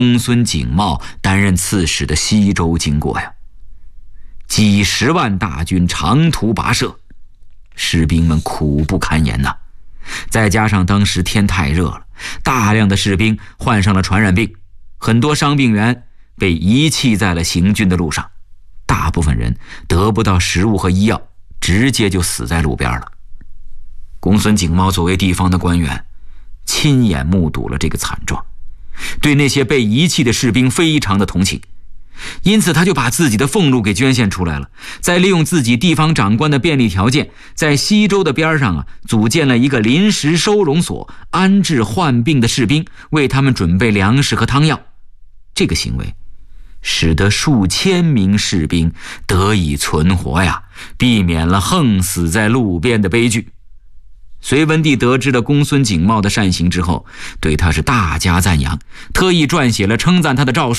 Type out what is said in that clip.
公孙景茂担任刺史的西周经过呀。几十万大军长途跋涉，士兵们苦不堪言呐。再加上当时天太热了，大量的士兵患上了传染病，很多伤病员被遗弃在了行军的路上，大部分人得不到食物和医药，直接就死在路边了。公孙景茂作为地方的官员，亲眼目睹了这个惨状，对那些被遗弃的士兵非常的同情，因此他就把自己的俸禄给捐献出来了，再利用自己地方长官的便利条件，在西周的边上组建了一个临时收容所，安置患病的士兵，为他们准备粮食和汤药。这个行为使得数千名士兵得以存活呀，避免了横死在路边的悲剧。隋文帝得知了公孙景茂的善行之后，对他是大加赞扬，特意撰写了称赞他的诏书。